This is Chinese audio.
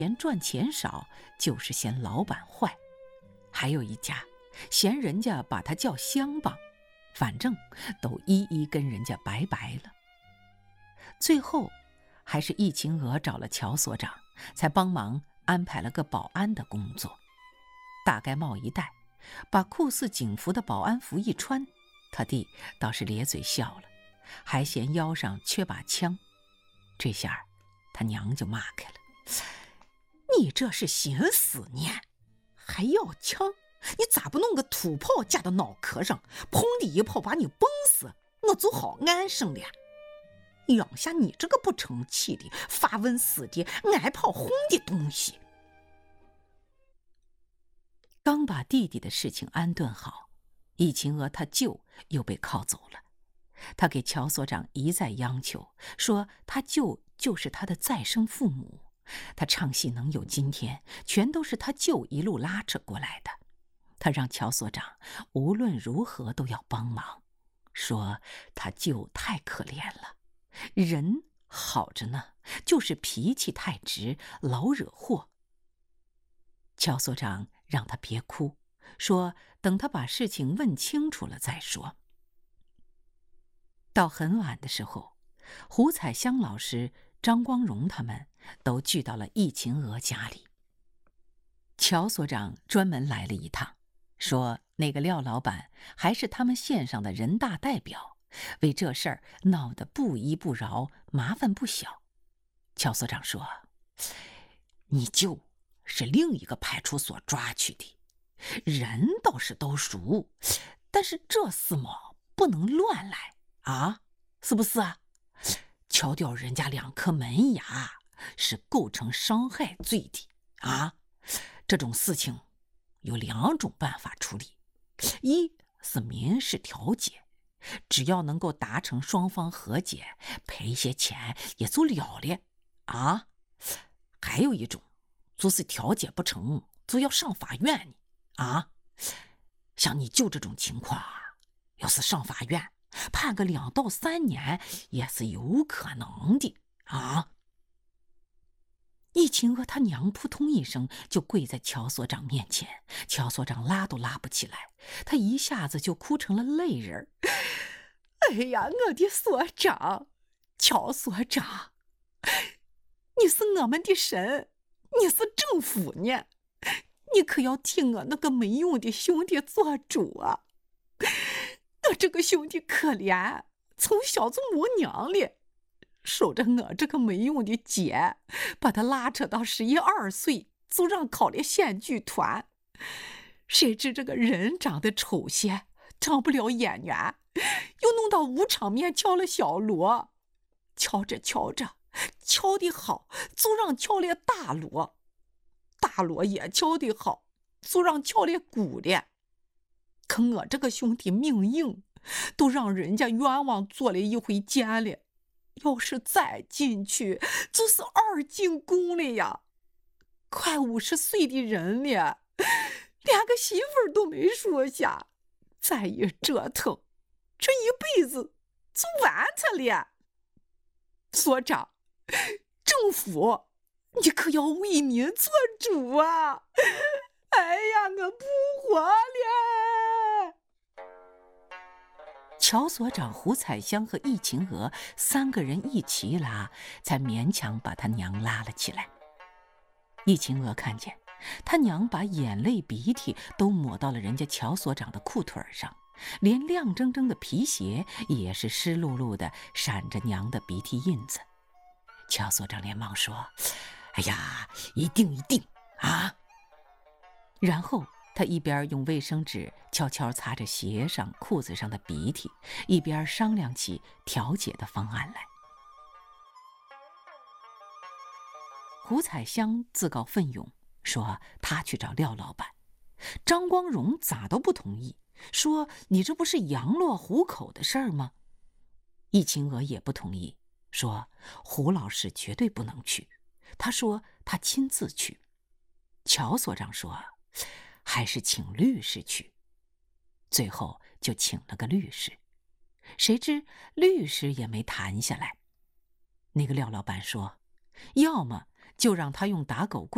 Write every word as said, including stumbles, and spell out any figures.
嫌赚钱少，就是嫌老板坏。还有一家嫌人家把他叫乡巴，反正都一一跟人家拜拜了。最后还是易秦娥找了乔所长，才帮忙安排了个保安的工作。大盖帽一戴，把酷似警服的保安服一穿，他弟倒是咧嘴笑了，还嫌腰上缺把枪。这下他娘就骂开了：你这是寻死呢，还要枪？你咋不弄个土炮架到脑壳上，砰的一炮把你崩死，我就好安生了。养下你这个不成器的发瘟死的挨炮轰的东西。刚把弟弟的事情安顿好，易秦娥他舅又被铐走了。他给乔所长一再央求，说他舅就是他的再生父母，他唱戏能有今天，全都是他舅一路拉扯过来的。他让乔所长无论如何都要帮忙，说他舅太可怜了，人好着呢，就是脾气太直，老惹祸。乔所长让他别哭，说等他把事情问清楚了再说。到很晚的时候，胡彩香老师、张光荣他们都聚到了易秦娥家里。乔所长专门来了一趟，说那个廖老板还是他们县上的人大代表，为这事儿闹得不依不饶，麻烦不小。乔所长说：你舅是另一个派出所抓去的，人倒是都熟，但是这厮么不能乱来啊，是不是啊？敲掉人家两颗门牙是构成伤害罪的啊！这种事情有两种办法处理，一是民事调解，只要能够达成双方和解，赔些钱也就了了啊。还有一种就是调解不成，就要上法院呢啊。像你舅这种情况啊，要是上法院判个两到三年也是有可能的啊！易秦娥他娘扑通一声就跪在乔所长面前，乔所长拉都拉不起来，他一下子就哭成了泪人。哎呀，我的所长，乔所长，你是我们的神，你是政府呢，你可要替我那个没用的兄弟做主啊！我这个兄弟可怜，从小就没娘了，守着我这个没用的姐，把他拉扯到十一二岁，就让考了县剧团。谁知这个人长得丑些，当不了演员，又弄到舞场面敲了小锣，敲着敲着，敲得好，就让敲了大锣，大锣也敲得好，就让敲了鼓了。可我这个兄弟命硬，都让人家冤枉坐了一回监了，要是再进去就是二进宫了呀！快五十岁的人了，连个媳妇都没说下，再一折腾，这一辈子就完他了。所长，政府，你可要为民做主啊！哎呀，我不活了！乔所长、胡彩香和易秦娥三个人一起拉，才勉强把他娘拉了起来。易秦娥看见他娘把眼泪鼻涕都抹到了人家乔所长的裤腿上，连亮铮铮的皮鞋也是湿漉漉的，闪着娘的鼻涕印子。乔所长连忙说：哎呀，一定一定啊！然后他一边用卫生纸悄悄擦着鞋上裤子上的鼻涕，一边商量起调解的方案来。胡彩香自告奋勇说他去找廖老板，张光荣咋都不同意，说你这不是羊落虎口的事儿吗？易秦娥也不同意，说胡老师绝对不能去，他说他亲自去。乔所长说还是请律师去，最后就请了个律师，谁知律师也没谈下来。那个廖老板说，要么就让他用打狗棍